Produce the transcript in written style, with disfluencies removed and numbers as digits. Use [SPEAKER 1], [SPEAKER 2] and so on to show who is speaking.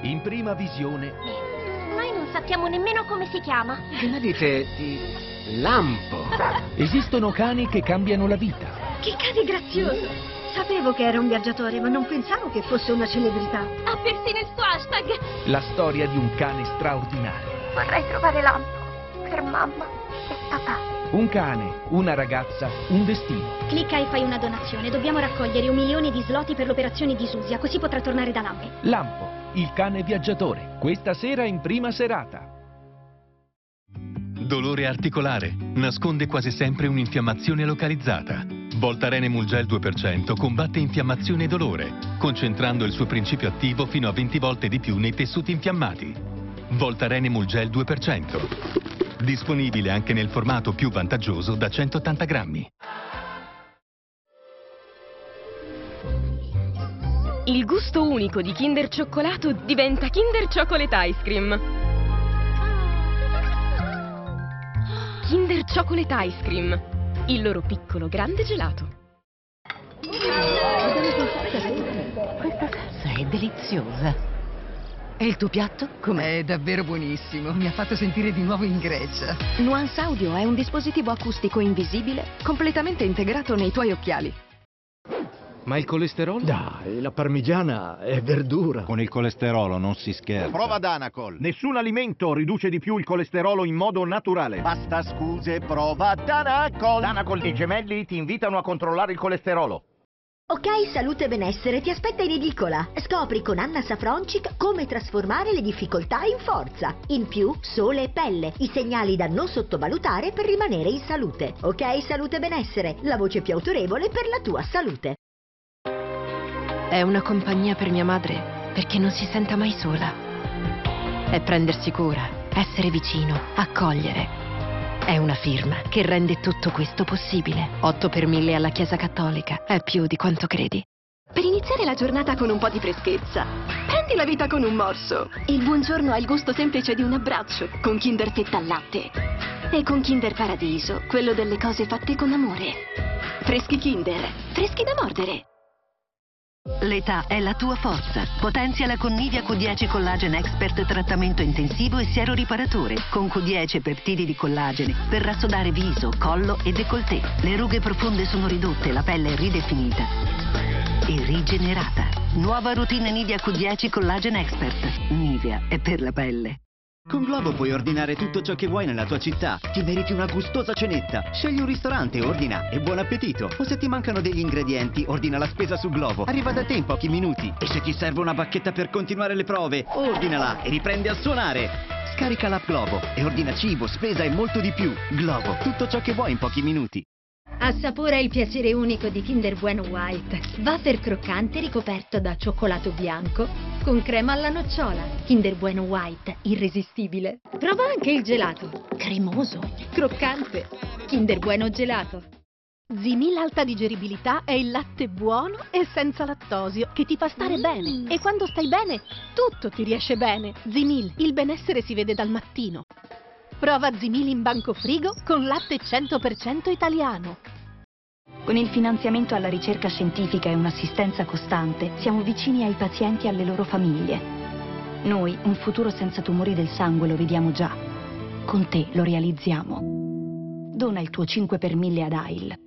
[SPEAKER 1] In prima visione.
[SPEAKER 2] Noi non sappiamo nemmeno come si chiama.
[SPEAKER 3] Che dite di lampo?
[SPEAKER 1] Esistono cani che cambiano la vita.
[SPEAKER 4] Che cane grazioso! Sapevo che era un viaggiatore, ma non pensavo che fosse una celebrità.
[SPEAKER 2] Ha persino il suo hashtag.
[SPEAKER 1] La storia di un cane straordinario.
[SPEAKER 2] Vorrei trovare Lampo per mamma e papà.
[SPEAKER 1] Un cane, una ragazza, un destino.
[SPEAKER 4] Clicca e fai una donazione. Dobbiamo raccogliere 1 milione di zloty per l'operazione di Susia, così potrà tornare da Lampo.
[SPEAKER 1] Lampo, il cane viaggiatore. Questa sera in prima serata.
[SPEAKER 5] Dolore articolare. Nasconde quasi sempre un'infiammazione localizzata. Voltaren Emulgel 2% combatte infiammazione e dolore, concentrando il suo principio attivo fino a 20 volte di più nei tessuti infiammati. Voltaren Emulgel 2%. Disponibile anche nel formato più vantaggioso da 180 grammi.
[SPEAKER 6] Il gusto unico di Kinder Cioccolato diventa Kinder Chocolate Ice Cream. Kinder Chocolate Ice Cream. Il loro piccolo grande gelato.
[SPEAKER 7] Questa salsa è deliziosa. E il tuo piatto com'è?
[SPEAKER 8] È davvero buonissimo, mi ha fatto sentire di nuovo in Grecia.
[SPEAKER 9] Nuance Audio è un dispositivo acustico invisibile completamente integrato nei tuoi occhiali.
[SPEAKER 3] Ma il colesterolo?
[SPEAKER 10] Dai, la parmigiana è verdura.
[SPEAKER 11] Con il colesterolo non si scherza.
[SPEAKER 12] Prova Danacol.
[SPEAKER 13] Nessun alimento riduce di più il colesterolo in modo naturale.
[SPEAKER 12] Basta scuse, prova Danacol.
[SPEAKER 13] Danacol e Gemelli ti invitano a controllare il colesterolo.
[SPEAKER 14] Ok, Salute e Benessere ti aspetta in edicola. Scopri con Anna Safroncic come trasformare le difficoltà in forza. In più, sole e pelle, i segnali da non sottovalutare per rimanere in salute. Ok, Salute e Benessere, la voce più autorevole per la tua salute.
[SPEAKER 9] È una compagnia per mia madre perché non si senta mai sola. È prendersi cura, essere vicino, accogliere. È una firma che rende tutto questo possibile. 8 per 1000 alla Chiesa Cattolica. È più di quanto credi.
[SPEAKER 15] Per iniziare la giornata con un po' di freschezza, prendi la vita con un morso. Il buongiorno ha il gusto semplice di un abbraccio con Kinder Fetta al latte. E con Kinder Paradiso, quello delle cose fatte con amore. Freschi Kinder, freschi da mordere.
[SPEAKER 7] L'età è la tua forza. Potenziala con Nivea Q10 Collagen Expert trattamento intensivo e siero riparatore con Q10 e peptidi di collagene per rassodare viso, collo e décolleté. Le rughe profonde sono ridotte, la pelle è ridefinita e rigenerata. Nuova routine Nivea Q10 Collagen Expert. Nivea è per la pelle.
[SPEAKER 16] Con Glovo puoi ordinare tutto ciò che vuoi nella tua città. Ti meriti una gustosa cenetta. Scegli un ristorante, ordina e buon appetito. O se ti mancano degli ingredienti, ordina la spesa su Glovo. Arriva da te in pochi minuti. E se ti serve una bacchetta per continuare le prove, ordinala e riprendi a suonare. Scarica l'app Glovo e ordina cibo, spesa e molto di più. Glovo, tutto ciò che vuoi in pochi minuti.
[SPEAKER 4] Assapora il piacere unico di Kinder Bueno White. Wafer croccante ricoperto da cioccolato bianco con crema alla nocciola. Kinder Bueno White, irresistibile. Prova anche il gelato. Cremoso, croccante. Kinder Bueno Gelato.
[SPEAKER 17] Zimil alta digeribilità è il latte buono e senza lattosio che ti fa stare bene. E quando stai bene, tutto ti riesce bene. Zimil, il benessere si vede dal mattino. Prova Zimil in banco frigo con latte 100% italiano.
[SPEAKER 18] Con il finanziamento alla ricerca scientifica e un'assistenza costante, siamo vicini ai pazienti e alle loro famiglie. Noi un futuro senza tumori del sangue lo vediamo già. Con te lo realizziamo. Dona il tuo 5 per 1000 ad AIL.